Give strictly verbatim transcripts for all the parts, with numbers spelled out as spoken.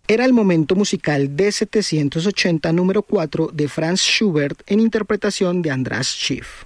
Era el momento musical D setecientos ochenta número cuatro de Franz Schubert en interpretación de András Schiff.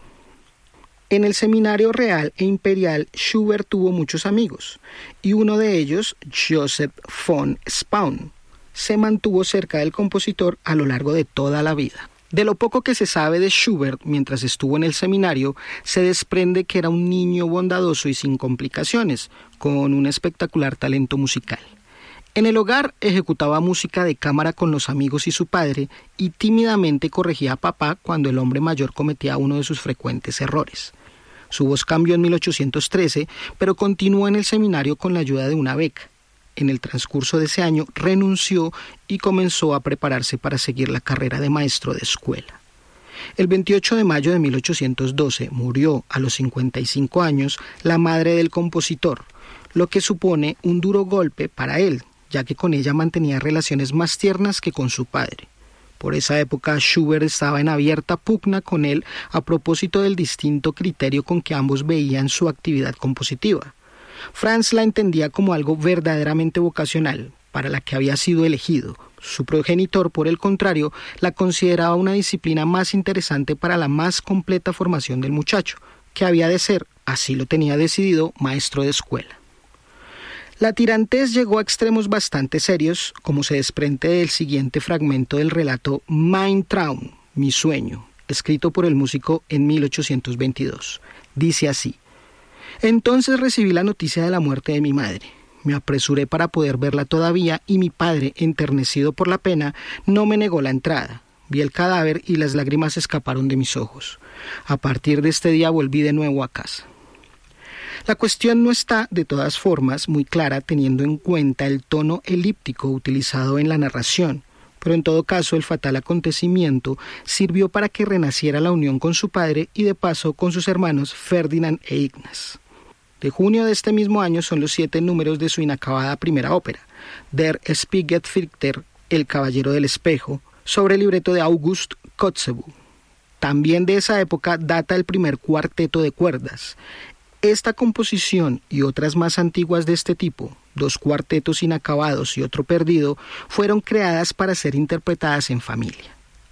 En el Seminario Real e Imperial, Schubert tuvo muchos amigos, y uno de ellos, Joseph von Spaun, se mantuvo cerca del compositor a lo largo de toda la vida. De lo poco que se sabe de Schubert mientras estuvo en el seminario, se desprende que era un niño bondadoso y sin complicaciones, con un espectacular talento musical. En el hogar ejecutaba música de cámara con los amigos y su padre, y tímidamente corregía a papá cuando el hombre mayor cometía uno de sus frecuentes errores. Su voz cambió en mil ochocientos trece, pero continuó en el seminario con la ayuda de una beca. En el transcurso de ese año renunció y comenzó a prepararse para seguir la carrera de maestro de escuela. El veintiocho de mayo de mil ochocientos doce murió a los cincuenta y cinco años la madre del compositor, lo que supone un duro golpe para él, ya que con ella mantenía relaciones más tiernas que con su padre. Por esa época, Schubert estaba en abierta pugna con él a propósito del distinto criterio con que ambos veían su actividad compositiva. Franz la entendía como algo verdaderamente vocacional, para la que había sido elegido. Su progenitor, por el contrario, la consideraba una disciplina más interesante para la más completa formación del muchacho, que había de ser, así lo tenía decidido, maestro de escuela. La tirantez llegó a extremos bastante serios, como se desprende del siguiente fragmento del relato Mein Traum, mi sueño, escrito por el músico en mil ochocientos veintidós. Dice así: entonces recibí la noticia de la muerte de mi madre. Me apresuré para poder verla todavía y mi padre, enternecido por la pena, no me negó la entrada. Vi el cadáver y las lágrimas escaparon de mis ojos. A partir de este día volví de nuevo a casa. La cuestión no está, de todas formas, muy clara teniendo en cuenta el tono elíptico utilizado en la narración, pero en todo caso el fatal acontecimiento sirvió para que renaciera la unión con su padre y de paso con sus hermanos Ferdinand e Ignaz. De junio de este mismo año son los siete números de su inacabada primera ópera, Der Spiegelfechter, El Caballero del Espejo, sobre el libreto de August Kotzebue. También de esa época data el primer cuarteto de cuerdas. Esta composición y otras más antiguas de este tipo, dos cuartetos inacabados y otro perdido, fueron creadas para ser interpretadas en familia.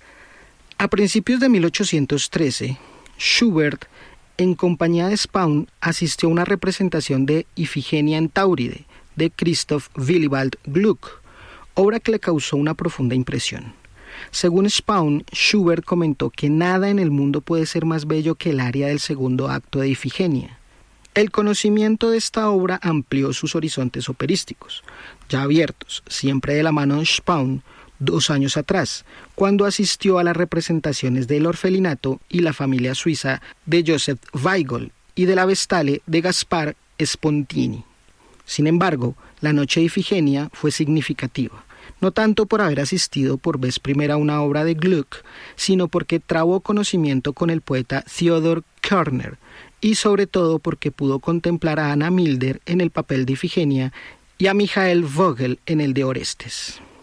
A principios de mil ochocientos trece, Schubert, en compañía de Spaun, asistió a una representación de Ifigenia en Táuride, de Christoph Willibald Gluck, obra que le causó una profunda impresión. Según Spaun, Schubert comentó que nada en el mundo puede ser más bello que el aria del segundo acto de Ifigenia. El conocimiento de esta obra amplió sus horizontes operísticos, ya abiertos, siempre de la mano de Spaun, dos años atrás, cuando asistió a las representaciones del Orfelinato y la familia suiza de Joseph Weigl y de la Vestale de Gaspar Spontini. Sin embargo, la noche de Ifigenia fue significativa, no tanto por haber asistido por vez primera a una obra de Gluck, sino porque trabó conocimiento con el poeta Theodor Körner, y sobre todo porque pudo contemplar a Anna Milder en el papel de Ifigenia y a Michael Vogel en el de Orestes.